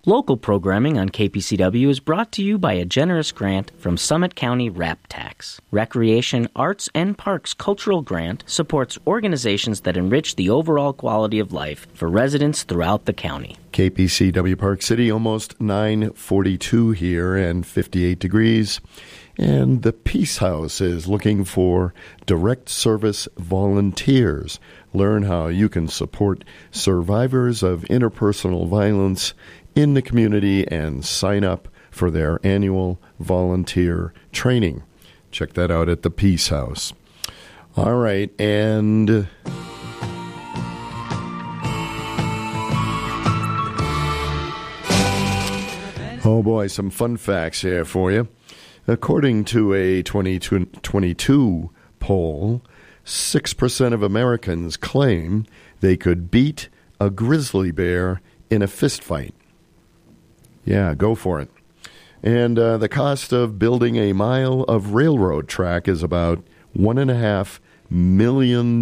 Local programming on KPCW is brought to you by a generous grant from Summit County RAP Tax. Recreation, Arts, and Parks Cultural Grant supports organizations that enrich the overall quality of life for residents throughout the county. KPCW Park City, almost 9:42 here and 58 degrees. And the Peace House is looking for direct service volunteers. Learn how you can support survivors of interpersonal violence in the community and sign up for their annual volunteer training. Check that out at the Peace House. All right, and oh boy, some fun facts here for you. According to a 2022 poll, 6% of Americans claim they could beat a grizzly bear in a fist fight. Yeah, go for it. And the cost of building a mile of railroad track is about $1.5 million.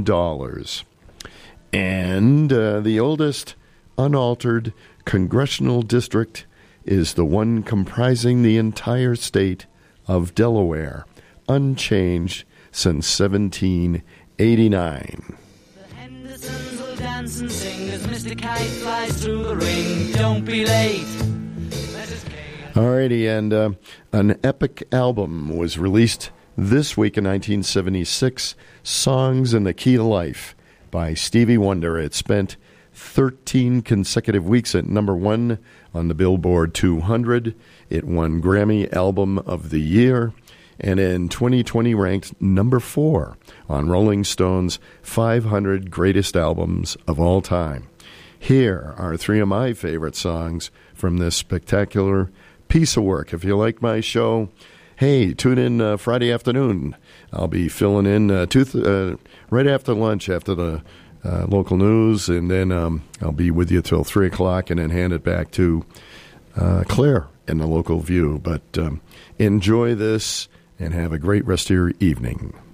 And the oldest unaltered congressional district is the one comprising the entire state of Delaware, unchanged since 1789. The Hendersons will dance and sing as Mr. Kite flies through the ring. Don't be late. Alrighty, and an epic album was released this week in 1976, Songs in the Key of Life by Stevie Wonder. It spent 13 consecutive weeks at number one on the Billboard 200. It won Grammy Album of the Year, and in 2020 ranked number 4 on Rolling Stone's 500 Greatest Albums of All Time. Here are 3 of my favorite songs from this spectacular piece of work. If you like my show, hey, tune in Friday afternoon. I'll be filling in right after lunch, after the local news, and then I'll be with you till 3 o'clock and then hand it back to Claire in the local view. But enjoy this and have a great rest of your evening.